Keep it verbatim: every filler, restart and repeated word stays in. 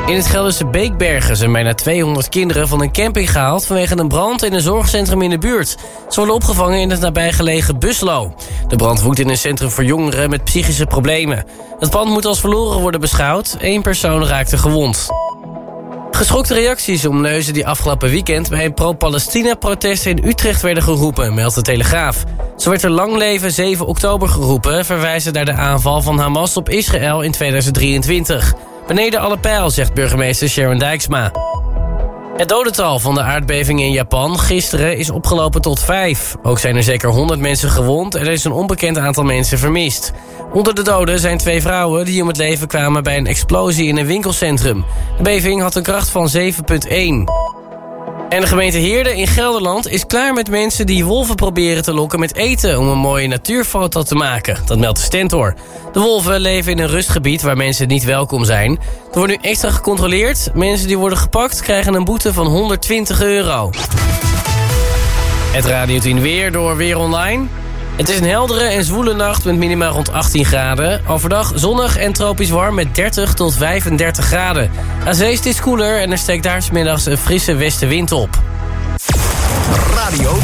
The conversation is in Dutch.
In het Gelderse Beekbergen zijn bijna tweehonderd kinderen van een camping gehaald vanwege een brand in een zorgcentrum in de buurt. Ze worden opgevangen in het nabijgelegen Buslo. De brand woedt in een centrum voor jongeren met psychische problemen. Het pand moet als verloren worden beschouwd. Eén persoon raakte gewond. Geschokte reacties om neuzen die afgelopen weekend bij een pro-Palestina-protest in Utrecht werden geroepen, meldt de Telegraaf. Zo werd er lang leven zeven oktober geroepen, verwijzen naar de aanval van Hamas op Israël in tweeduizend drieëntwintig. Beneden alle pijl, zegt burgemeester Sharon Dijksma. Het dodental van de aardbeving in Japan gisteren is opgelopen tot vijf. Ook zijn er zeker honderd mensen gewond en er is een onbekend aantal mensen vermist. Onder de doden zijn twee vrouwen die om het leven kwamen bij een explosie in een winkelcentrum. De beving had een kracht van zeven komma één. En de gemeente Heerde in Gelderland is klaar met mensen die wolven proberen te lokken met eten om een mooie natuurfoto te maken. Dat meldt de Stentor. De wolven leven in een rustgebied waar mensen niet welkom zijn. Er wordt nu extra gecontroleerd. Mensen die worden gepakt krijgen een boete van honderdtwintig euro. Het Radio tien weer door Weer Online. Het is een heldere en zwoele nacht met minima rond achttien graden. Overdag zonnig en tropisch warm met dertig tot vijfendertig graden. Aan zee is dit koeler en er steekt daar 's middags een frisse westenwind op. Radio